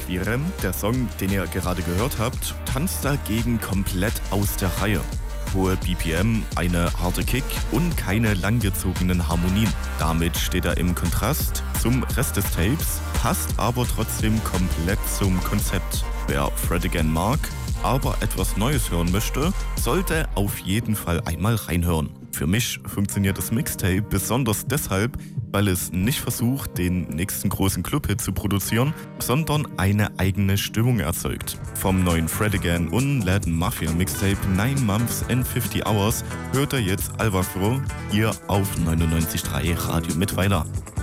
Virem, der Song, den ihr gerade gehört habt, tanzt dagegen komplett aus der Reihe. Hohe BPM, eine harte Kick und keine langgezogenen Harmonien. Damit steht er im Kontrast zum Rest des Tapes, passt aber trotzdem komplett zum Konzept. Wer Fred Again mag, aber etwas Neues hören möchte, sollte auf jeden Fall einmal reinhören. Für mich funktioniert das Mixtape besonders deshalb, weil es nicht versucht, den nächsten großen Clubhit zu produzieren, sondern eine eigene Stimmung erzeugt. Vom neuen Fred Again und Latin Mafia Mixtape 9 Months and 50 Hours hört ihr jetzt Alvafro hier auf 99.3 Radio Mittweiler.